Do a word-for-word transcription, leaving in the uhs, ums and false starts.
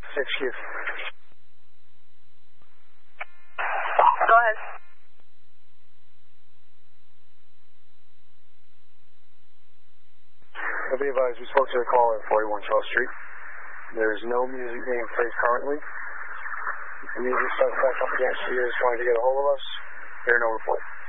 six Q. Go ahead. I'll be advised, we spoke to the caller at forty-one Charles Street. There is no music being played currently. If the music starts back up against you, just wanted to get a hold of us. Hear no report.